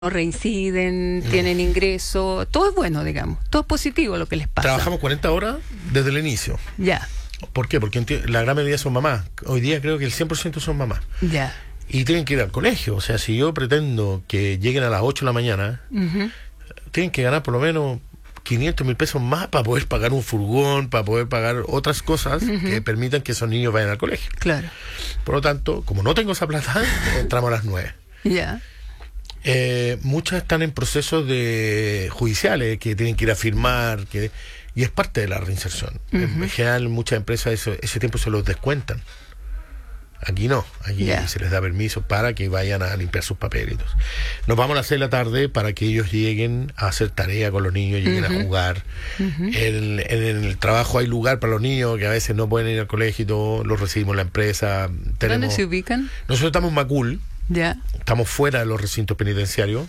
reinciden, tienen ingreso, todo es bueno, digamos, todo es positivo lo que les pasa. Trabajamos 40 horas desde el inicio. Ya. ¿Por qué? Porque la gran mayoría son mamás. Hoy día creo que el 100% son mamás. Ya. Y tienen que ir al colegio. O sea, si yo pretendo que lleguen a las 8 de la mañana, tienen que ganar por lo menos 500.000 pesos más para poder pagar un furgón, para poder pagar otras cosas que permitan que esos niños vayan al colegio. Claro. Por lo tanto, como no tengo esa plata, entramos a las 9. Ya. Muchas están en procesos judiciales que tienen que ir a firmar, y es parte de la reinserción. En general, muchas empresas ese tiempo se los descuentan. Aquí no, aquí se les da permiso para que vayan a limpiar sus papeles. Nos vamos a las 6 de la tarde para que ellos lleguen a hacer tarea con los niños, lleguen a jugar. En el trabajo hay lugar para los niños que a veces no pueden ir al colegio y todo, los recibimos en la empresa. ¿Dónde se ubican? Nosotros estamos en Macul. Ya. Estamos fuera de los recintos penitenciarios.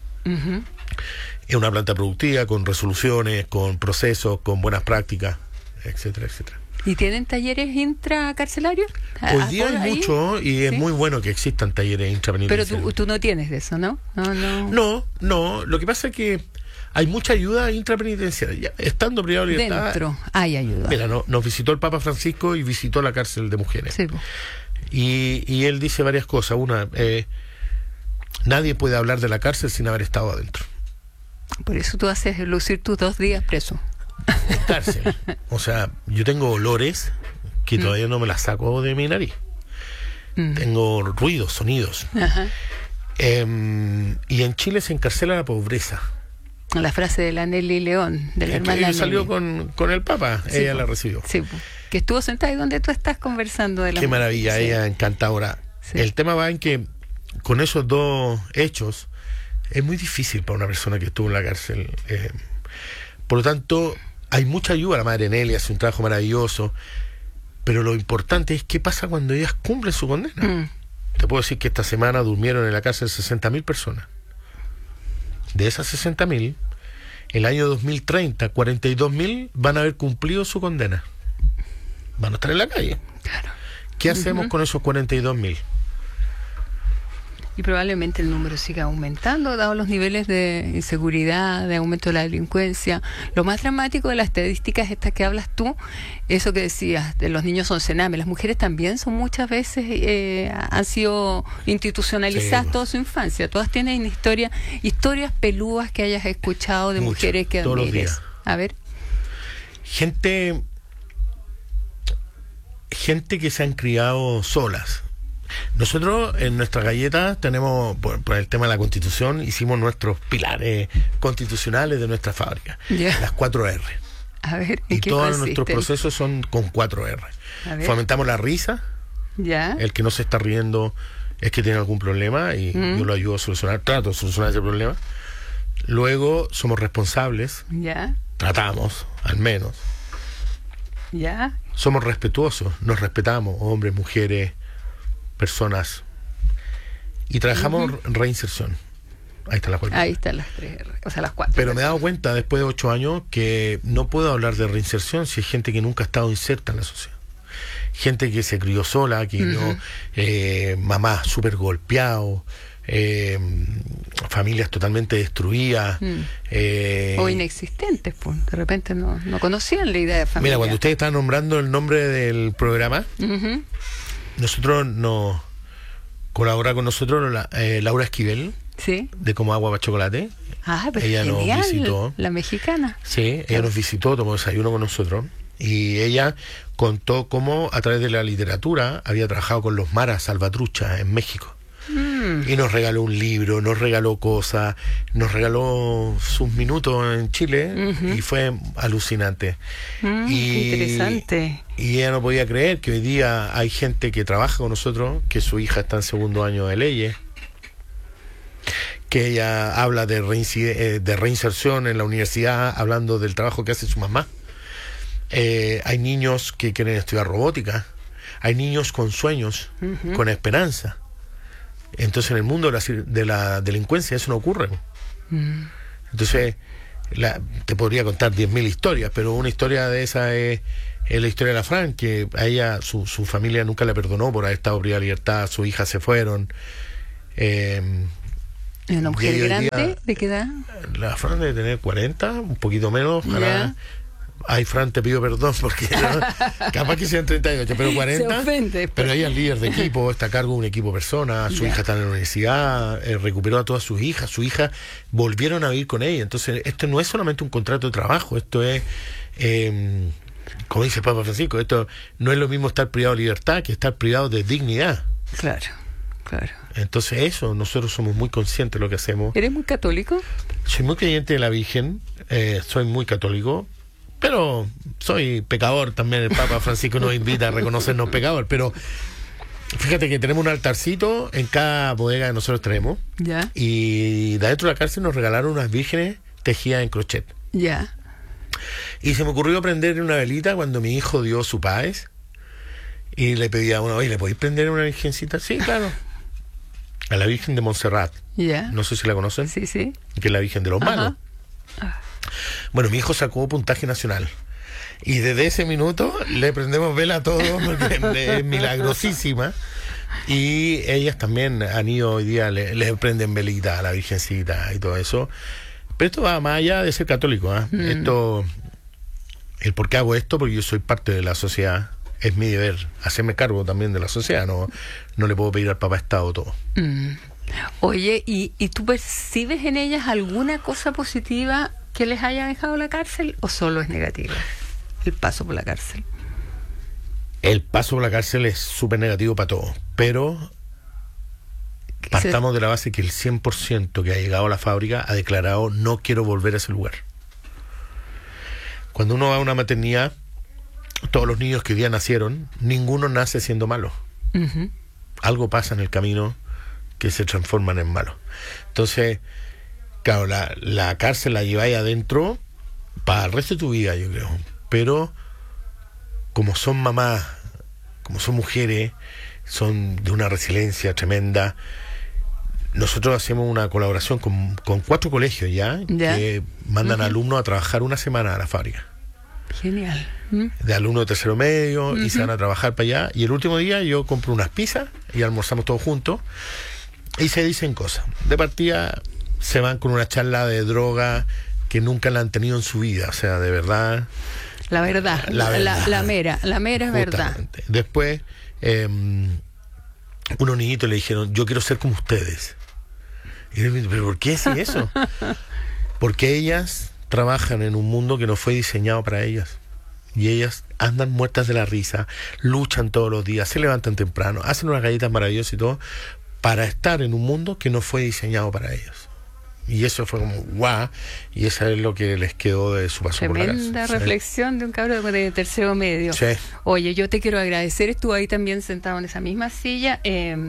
Es una planta productiva con resoluciones, con procesos, con buenas prácticas, etcétera, etcétera. ¿Y tienen talleres intracarcelarios? Hoy día hay mucho y es muy bueno que existan talleres intrapenitenciarios. Pero tú no tienes de eso, ¿no? No. Lo que pasa es que hay mucha ayuda intrapenitenciaria. Estando privado de libertad. Dentro hay ayuda. Mira, nos visitó el Papa Francisco y visitó la cárcel de mujeres. Sí. Y él dice varias cosas. Una, nadie puede hablar de la cárcel sin haber estado adentro. Por eso tú haces lucir tus 2 días preso. En cárcel. O sea, yo tengo olores que todavía no me las saco de mi nariz. Tengo ruidos, sonidos. Y en Chile se encarcela la pobreza. La frase de la Nelly León, de la hermana Ella Nelly. Salió con el Papa, Sí, ella la recibió. Sí, que estuvo sentada ahí donde tú estás conversando de la. Qué maravilla, ella encantadora. Sí. El tema va en que con esos dos hechos es muy difícil para una persona que estuvo en la cárcel. Por lo tanto, hay mucha ayuda. La madre Nelly hace un trabajo maravilloso, pero lo importante es qué pasa cuando ellas cumplen su condena. Te puedo decir que esta semana durmieron en la cárcel 60.000 personas. De esas 60.000, el año 2030, 42.000 van a haber cumplido su condena. Van a estar en la calle. Claro. ¿Qué hacemos con esos 42.000? Y probablemente el número siga aumentando, dado los niveles de inseguridad, de aumento de la delincuencia. Lo más dramático de las estadísticas estas que hablas tú, eso que decías, de los niños son cenames. Las mujeres también son muchas veces, han sido institucionalizadas toda su infancia. Todas tienen historias peludas que hayas escuchado de mujeres que todos admires. Los días. A ver. Gente que se han criado solas. Nosotros en nuestras galletas tenemos, por el tema de la Constitución, hicimos nuestros pilares constitucionales de nuestra fábrica, las 4R. A ver, y todos nuestros procesos son con 4R. Fomentamos la risa. El que no se está riendo es que tiene algún problema y yo lo ayudo a solucionar, trato de solucionar ese problema. Luego somos responsables. Tratamos, al menos. Somos respetuosos, nos respetamos, hombres, mujeres, personas, y trabajamos reinserción. Ahí están las 4. Ahí están las 3, o sea, las 4. Pero me he dado cuenta después de 8 años que no puedo hablar de reinserción si hay gente que nunca ha estado inserta en la sociedad. Gente que se crió sola, que mamá súper golpeado, familias totalmente destruidas. O inexistentes, pues. De repente no conocían la idea de familia. Mira, cuando usted está nombrando el nombre del programa, nosotros colabora con nosotros Laura Esquivel, de Como Agua para Chocolate. Pero ella genial, nos visitó. La mexicana. Sí, ella nos visitó, tomó desayuno con nosotros. Y ella contó cómo a través de la literatura había trabajado con los maras salvatruchas en México. Y nos regaló un libro, nos regaló cosas, nos regaló sus minutos en Chile y fue alucinante. Interesante. Y ella no podía creer que hoy día hay gente que trabaja con nosotros, que su hija está en 2º año de leyes, que ella habla de reinserción en la universidad, hablando del trabajo que hace su mamá. Hay niños que quieren estudiar robótica, hay niños con sueños, con esperanza. Entonces en el mundo de la delincuencia eso no ocurre. Entonces te podría contar 10.000 historias, pero una historia de esa es la historia de la Fran, que a ella su familia nunca le perdonó por haber estado privada de libertad, sus hijas se fueron, ¿Una mujer grande? ¿De qué edad? La Fran debe tener 40, un poquito menos. Ay, Fran, te pido perdón porque capaz que sean 38, pero 40. Se ofende. Pero ella es líder de equipo, está a cargo de un equipo de personas, su hija está en la universidad, recuperó a todas sus hijas volvieron a vivir con ella. Entonces, esto no es solamente un contrato de trabajo, esto es, como dice el Papa Francisco, esto no es lo mismo estar privado de libertad que estar privado de dignidad. Claro. Entonces eso, nosotros somos muy conscientes de lo que hacemos. ¿Eres muy católico? Soy muy creyente de la Virgen, soy muy católico, pero soy pecador también. El Papa Francisco nos invita a reconocernos pecador, pero fíjate que tenemos un altarcito en cada bodega que nosotros tenemos. Ya. Y de adentro de la cárcel nos regalaron unas vírgenes tejidas en crochet. Ya. Y se me ocurrió prender una velita cuando mi hijo dio su paz. Y le pedí a uno, oye, ¿le podéis prender una virgencita? Sí, claro. A la Virgen de Montserrat. Ya. No sé si la conocen. Sí. Que es la Virgen de los Malos. Bueno, mi hijo sacó puntaje nacional. Y desde ese minuto le prendemos vela a todos porque es milagrosísima. Y ellas también han ido hoy día, le prenden velita a la Virgencita y todo eso. Pero esto va más allá de ser católico. Esto, el por qué hago esto, porque yo soy parte de la sociedad. Es mi deber hacerme cargo también de la sociedad. No le puedo pedir al Papa Estado todo. Oye, ¿y tú percibes en ellas alguna cosa positiva que les haya dejado la cárcel o solo es negativa el paso por la cárcel? El paso por la cárcel es súper negativo para todos, pero partamos de la base que el 100% que ha llegado a la fábrica ha declarado no quiero volver a ese lugar. Cuando uno va a una maternidad, todos los niños que hoy día nacieron, ninguno nace siendo malo. Algo pasa en el camino que se transforman en malos. Entonces, claro, la cárcel la lleváis adentro para el resto de tu vida, yo creo. Pero como son mamás, como son mujeres, son de una resiliencia tremenda. Nosotros hacemos una colaboración con 4 colegios ya. Que mandan alumnos a trabajar una semana a la fábrica. Genial. De alumnos de tercero medio y se van a trabajar para allá. Y el último día yo compro unas pizzas y almorzamos todos juntos y se dicen cosas. De partida se van con una charla de droga que nunca la han tenido en su vida. O sea, de verdad. La verdad. La mera es verdad. Después unos niñitos le dijeron, yo quiero ser como ustedes. Y yo, ¿pero por qué decís eso? Porque ellas trabajan en un mundo que no fue diseñado para ellas. Y ellas andan muertas de la risa, luchan todos los días, se levantan temprano, hacen unas galletas maravillosas y todo, para estar en un mundo que no fue diseñado para ellos. Y eso fue como guau, y eso es lo que les quedó de su paso por la cárcel. Tremenda reflexión de un cabro de tercero medio. Sí. Oye, yo te quiero agradecer, estuve ahí también sentado en esa misma silla.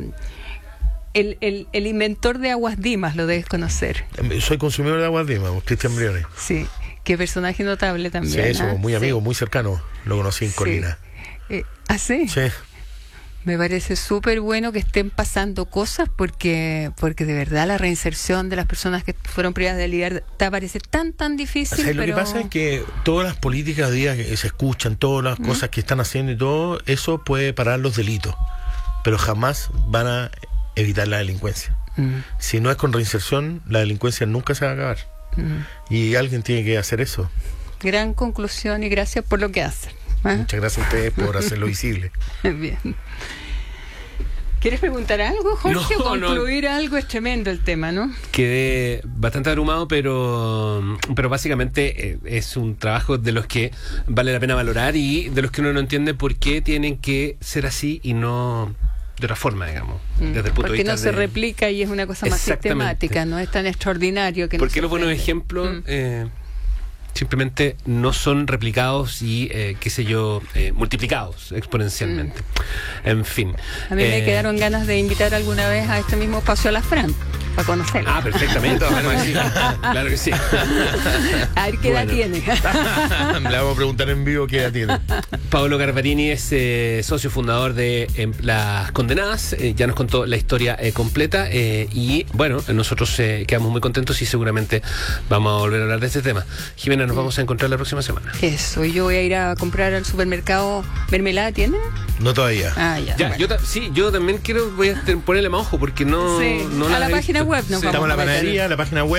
El inventor de Aguas Dimas lo debes conocer. Soy consumidor de Aguas Dimas, Cristian Briones. Sí, qué personaje notable también. Sí, somos muy amigos, muy cercanos. Lo conocí en Colina. ¿Ah, sí? Sí. Me parece súper bueno que estén pasando cosas porque de verdad la reinserción de las personas que fueron privadas de libertad parece tan difícil. O sea, lo que pasa es que todas las políticas de día que se escuchan, todas las cosas que están haciendo y todo, eso puede parar los delitos, pero jamás van a evitar la delincuencia. Si no es con reinserción, la delincuencia nunca se va a acabar. Y alguien tiene que hacer eso. Gran conclusión y gracias por lo que hacen. Muchas gracias a ustedes por hacerlo visible. Bien. ¿Quieres preguntar algo, Jorge? O concluir algo. Es tremendo el tema, ¿no? Quedé bastante abrumado, pero básicamente es un trabajo de los que vale la pena valorar y de los que uno no entiende por qué tienen que ser así y no de otra forma, digamos. Desde el punto porque de vista no se replica y es una cosa más sistemática, no es tan extraordinario que porque no los buenos ejemplos simplemente no son replicados y, multiplicados exponencialmente. En fin. A mí me quedaron ganas de invitar alguna vez a este mismo espacio a la Fran, para conocerla. Ah, perfectamente. Claro que sí. A ver qué edad tiene. Le vamos a preguntar en vivo qué edad tiene. Paolo Garbarini es socio fundador de Las Condenadas. Ya nos contó la historia completa. Y bueno, nosotros quedamos muy contentos y seguramente vamos a volver a hablar de este tema. Jimena Jimena, nos vamos a encontrar la próxima semana. Eso, yo voy a ir a comprar al supermercado. ¿Mermelada tienen? No todavía. Ah, ya. Ya, bueno. yo también voy a ponerle más ojo porque no Sí, no a la he página visto. web nos Sí. vamos Estamos en la a meter. panadería, la página web.